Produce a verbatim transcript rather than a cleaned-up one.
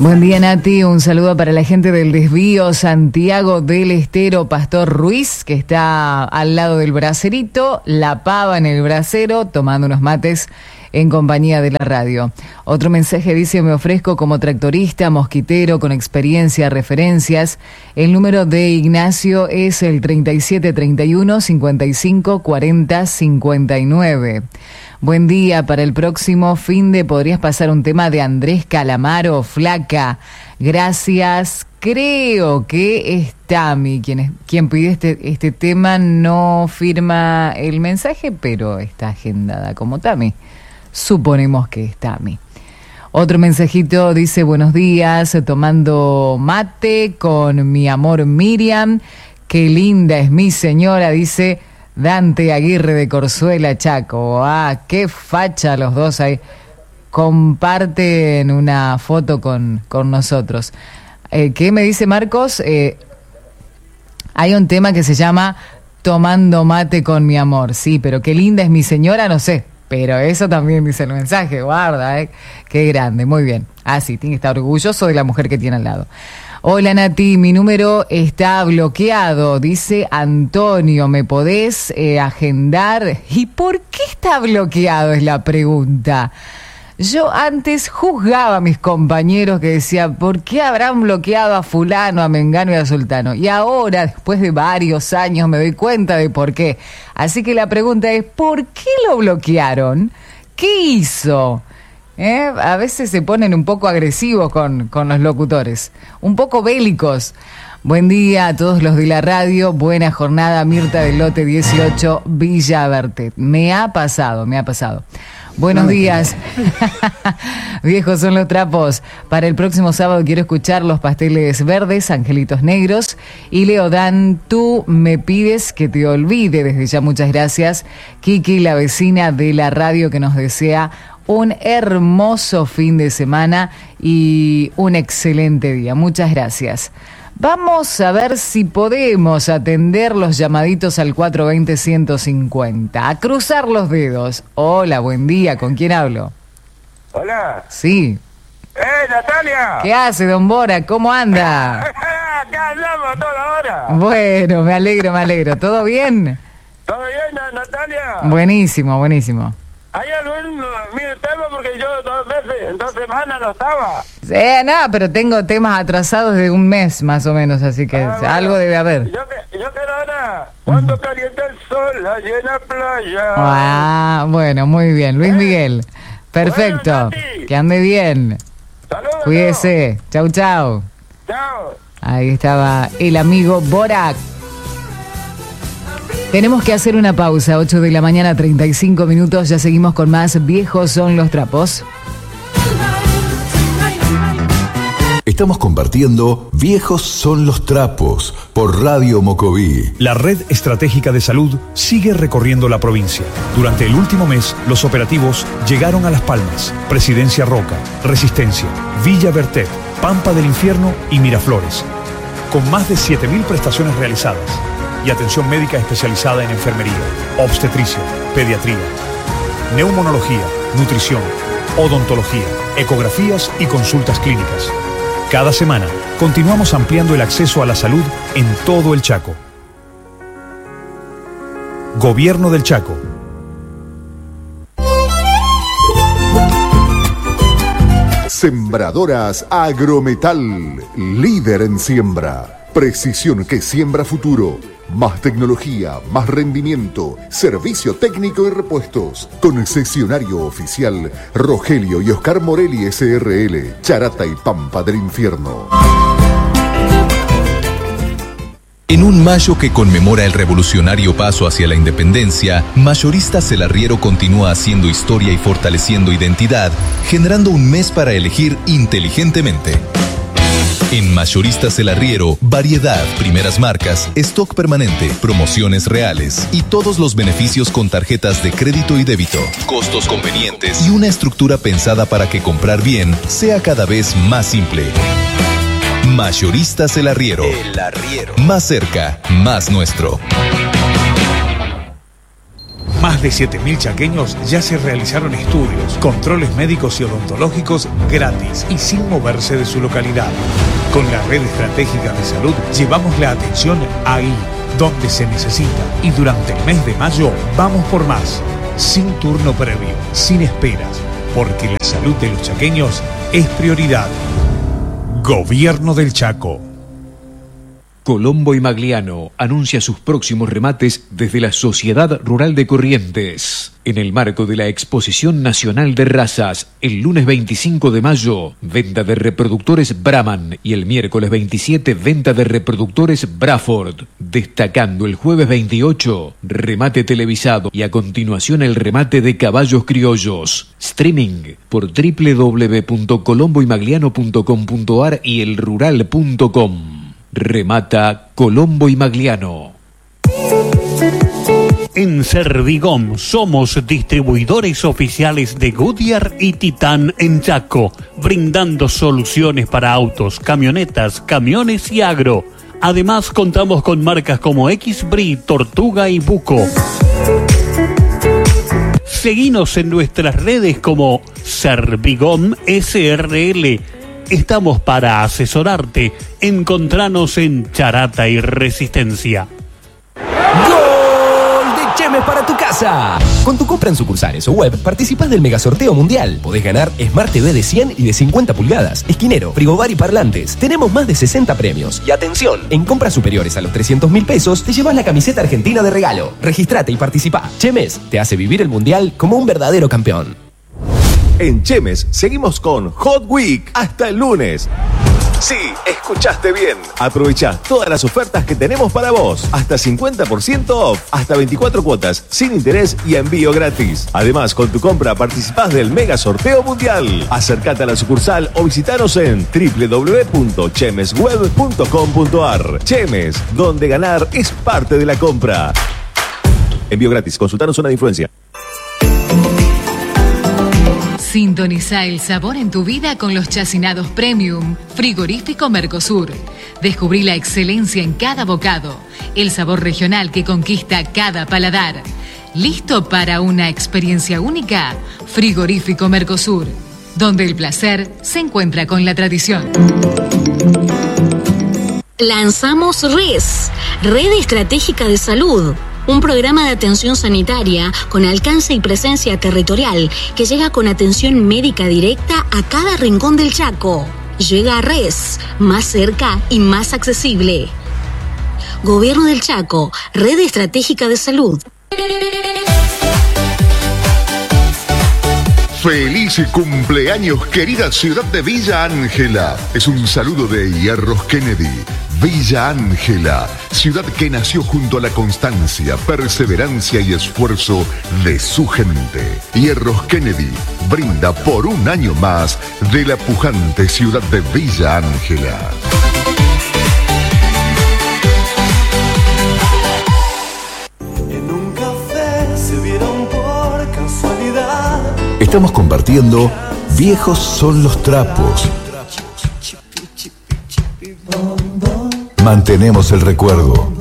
Buen día, Nati. Un saludo para la gente del Desvío Santiago del Estero, Pastor Ruiz, que está al lado del bracerito, la pava en el brasero, tomando unos mates en compañía de la radio. Otro mensaje dice: me ofrezco como tractorista, mosquitero, con experiencia, referencias. El número de Ignacio es el treinta y siete treinta y uno cincuenta y cinco cuarenta cincuenta y nueve. Buen día, para el próximo fin de podrías pasar un tema de Andrés Calamaro, Flaca. Gracias. Creo que es Tami quien, es, quien pide este, este tema. No firma el mensaje, pero está agendada como Tami. Suponemos que es Tami. Otro mensajito dice: buenos días, tomando mate con mi amor Miriam. Qué linda es mi señora, dice Dante Aguirre de Corzuela, Chaco. Ah, qué facha los dos ahí. Comparten una foto con, con nosotros. Eh, ¿Qué me dice Marcos? Eh, hay un tema que se llama Tomando mate con mi amor. Sí, pero qué linda es mi señora, no sé. Pero eso también dice el mensaje, guarda, ¿eh? Qué grande, muy bien. Ah, sí, tiene que estar orgulloso de la mujer que tiene al lado. Hola, Nati, mi número está bloqueado, dice Antonio, ¿me podés eh, agendar? ¿Y por qué está bloqueado? Es la pregunta. Yo antes juzgaba a mis compañeros que decía, ¿por qué habrán bloqueado a fulano, a mengano y a sultano? Y ahora, después de varios años, me doy cuenta de por qué. Así que la pregunta es, ¿por qué lo bloquearon? ¿Qué hizo? ¿Eh? A veces se ponen un poco agresivos con, con los locutores, un poco bélicos. Buen día a todos los de la radio, buena jornada, Mirta del lote dieciocho, Villa Bertet. Me ha pasado, me ha pasado. Buenos días. Viejos son los trapos. Para el próximo sábado quiero escuchar Los Pasteles Verdes, Angelitos Negros y Leodán, Tú me pides que te olvide. Desde ya muchas gracias. Kiki, la vecina de la radio, que nos desea un hermoso fin de semana y un excelente día. Muchas gracias. Vamos a ver si podemos atender los llamaditos al cuatro veinte ciento cincuenta. A cruzar los dedos. Hola, buen día. ¿Con quién hablo? Hola. Sí. ¡Eh, Natalia! ¿Qué hace, don Bora? ¿Cómo anda? Acá andamos toda hora. Bueno, me alegro, me alegro. ¿Todo bien? ¿Todo bien, Natalia? Buenísimo, buenísimo. ¿Hay algún mi tema? Porque yo dos veces, en dos semanas no estaba. Eh, nada, pero tengo temas atrasados de un mes más o menos, así que Ah, bueno. algo debe haber. Yo, que- yo quiero ahora, cuando calienta el sol, allí en la playa. Ah, bueno, muy bien. Luis Miguel. Perfecto. Bueno, Nati. Que ande bien. Saludos. Cuídese. Chau, chau. Chao. Ahí estaba el amigo Borak. Tenemos que hacer una pausa, ocho de la mañana, treinta y cinco minutos. Ya seguimos con más Viejos son los trapos. Estamos compartiendo Viejos son los trapos por Radio Mocoví. La Red Estratégica de Salud sigue recorriendo la provincia. Durante el último mes, los operativos llegaron a Las Palmas, Presidencia Roca, Resistencia, Villa Bertet, Pampa del Infierno y Miraflores. Con más de siete mil prestaciones realizadas y atención médica especializada en enfermería, obstetricia, pediatría, neumonología, nutrición, odontología, ecografías y consultas clínicas. Cada semana continuamos ampliando el acceso a la salud en todo el Chaco. Gobierno del Chaco. Sembradoras Agrometal, líder en siembra. Precisión que siembra futuro. Más tecnología, más rendimiento, servicio técnico y repuestos. Concesionario oficial Rogelio y Oscar Morelli S R L, Charata y Pampa del Infierno. En un mayo que conmemora el revolucionario paso hacia la independencia, Mayoristas El Arriero continúa haciendo historia y fortaleciendo identidad, generando un mes para elegir inteligentemente. En Mayoristas El Arriero, variedad, primeras marcas, stock permanente, promociones reales y todos los beneficios con tarjetas de crédito y débito, costos convenientes y una estructura pensada para que comprar bien sea cada vez más simple. Mayoristas El Arriero. El Arriero. Más cerca, más nuestro. Más más de siete mil chaqueños ya se realizaron estudios, controles médicos y odontológicos gratis y sin moverse de su localidad. Con la Red Estratégica de Salud llevamos la atención ahí, donde se necesita. Y durante el mes de mayo vamos por más, sin turno previo, sin esperas, porque la salud de los chaqueños es prioridad. Gobierno del Chaco. Colombo y Magliano anuncia sus próximos remates desde la Sociedad Rural de Corrientes. En el marco de la Exposición Nacional de Razas, el lunes veinticinco de mayo, venta de reproductores Brahman y el miércoles veintisiete, venta de reproductores Braford. Destacando el jueves veintiocho, remate televisado y a continuación el remate de caballos criollos. Streaming por doble u doble u doble u punto colombo y magliano punto com punto a r y el rural punto com. Remata Colombo y Magliano. En Servigom somos distribuidores oficiales de Goodyear y Titan en Chaco, brindando soluciones para autos, camionetas, camiones y agro. Además contamos con marcas como X-Bri, Tortuga y Buco. Seguinos en nuestras redes como Servigom S R L. Estamos para asesorarte. Encontranos en Charata y Resistencia. ¡Gol de Chemes para tu casa! Con tu compra en sucursales o web, participás del megasorteo mundial. Podés ganar Smart T V de cien y de cincuenta pulgadas, esquinero, frigobar y parlantes. Tenemos más de sesenta premios. Y atención, en compras superiores a los trescientos mil pesos, te llevas la camiseta argentina de regalo. Registrate y participá. Chemes te hace vivir el mundial como un verdadero campeón. En Chemes seguimos con Hot Week hasta el lunes. Sí, escuchaste bien. Aprovecha todas las ofertas que tenemos para vos. Hasta cincuenta por ciento off, hasta veinticuatro cuotas, sin interés y envío gratis. Además, con tu compra participás del mega sorteo mundial. Acércate a la sucursal o visitanos en doble u doble u doble u punto chemes web punto com punto a r. Chemes, donde ganar es parte de la compra. Envío gratis. Consultanos zona de influencia. Sintoniza el sabor en tu vida con los chacinados Premium Frigorífico Mercosur. Descubrí la excelencia en cada bocado, el sabor regional que conquista cada paladar. ¿Listo para una experiencia única? Frigorífico Mercosur, donde el placer se encuentra con la tradición. Lanzamos R E S, Red Estratégica de Salud. Un programa de atención sanitaria con alcance y presencia territorial que llega con atención médica directa a cada rincón del Chaco. Llega a R E S, más cerca y más accesible. Gobierno del Chaco, Red Estratégica de Salud. Feliz cumpleaños, querida ciudad de Villa Ángela. Es un saludo de Hierros Kennedy. Villa Ángela, ciudad que nació junto a la constancia, perseverancia y esfuerzo de su gente. Hierros Kennedy brinda por un año más de la pujante ciudad de Villa Ángela. En un café se vieron por casualidad. Estamos compartiendo Viejos son los trapos. Mantenemos el recuerdo.